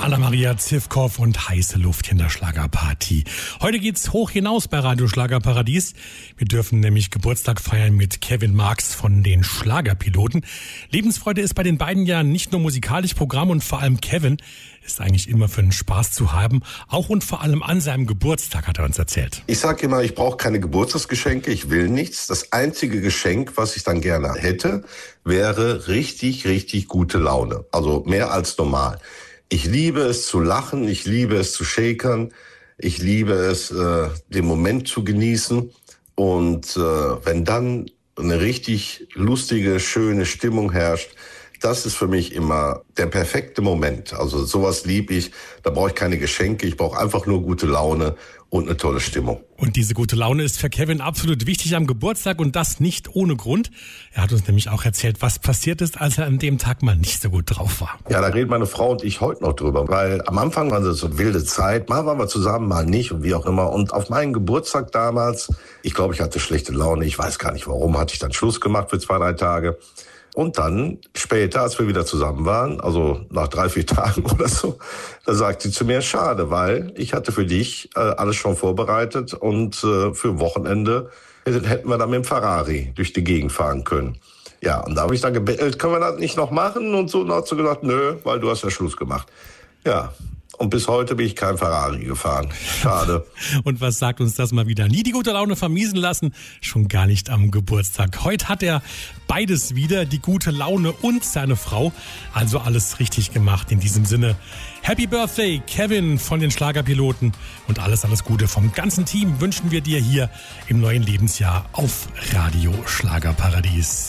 Anna-Maria Zivkow und heiße Luft in der Schlagerparty. Heute geht's hoch hinaus bei Radio Schlagerparadies. Wir dürfen nämlich Geburtstag feiern mit Kevin Marx von den Schlagerpiloten. Lebensfreude ist bei den beiden ja nicht nur musikalisch Programm und vor allem Kevin ist eigentlich immer für einen Spaß zu haben. Auch und vor allem an seinem Geburtstag hat er uns erzählt. Ich sage immer, ich brauche keine Geburtstagsgeschenke, ich will nichts. Das einzige Geschenk, was ich dann gerne hätte, wäre richtig gute Laune. Also mehr als normal. Ich liebe es zu lachen, ich liebe es zu shakern, ich liebe es, den Moment zu genießen. Und wenn dann eine richtig lustige, schöne Stimmung herrscht, das ist für mich immer der perfekte Moment. Also sowas liebe ich. Da brauche ich keine Geschenke. Ich brauche einfach nur gute Laune und eine tolle Stimmung. Und diese gute Laune ist für Kevin absolut wichtig am Geburtstag und das nicht ohne Grund. Er hat uns nämlich auch erzählt, was passiert ist, als er an dem Tag mal nicht so gut drauf war. Ja, da reden meine Frau und ich heute noch drüber. Weil am Anfang war das so eine wilde Zeit. Mal waren wir zusammen, mal nicht und wie auch immer. Und auf meinen Geburtstag damals, ich glaube, ich hatte schlechte Laune. Ich weiß gar nicht warum, hatte ich dann Schluss gemacht für 2-3 Tage. Und dann später, als wir wieder zusammen waren, also nach 3-4 Tagen oder so, da sagt sie zu mir, schade, weil ich hatte für dich alles schon vorbereitet und für Wochenende hätten wir dann mit dem Ferrari durch die Gegend fahren können. Ja, und da habe ich dann gebettelt, können wir das nicht noch machen? Und so, und dann hat sie gesagt, nö, weil du hast ja Schluss gemacht. Ja. Und bis heute bin ich kein Ferrari gefahren. Schade. Und was sagt uns das mal wieder? Nie die gute Laune vermiesen lassen, schon gar nicht am Geburtstag. Heute hat er beides wieder, die gute Laune und seine Frau. Also alles richtig gemacht. In diesem Sinne, Happy Birthday, Kevin von den Schlagerpiloten. Und alles Gute vom ganzen Team wünschen wir dir hier im neuen Lebensjahr auf Radio Schlagerparadies.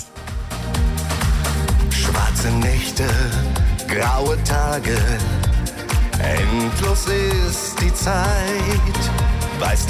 Schwarze Nächte, graue Tage. Endlos ist die Zeit, weiß